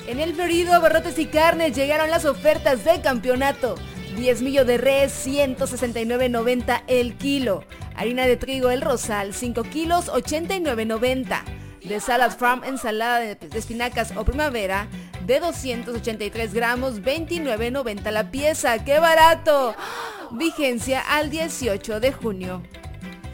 En el Florido, Abarrotes y Carnes llegaron las ofertas de campeonato. 10 millo de res, 169.90 el kilo. Harina de trigo El Rosal, 5 kilos, 89.90. De Salad Farm, ensalada de espinacas o primavera, de 283 gramos, 29.90 la pieza. ¡Qué barato! Vigencia al 18 de junio.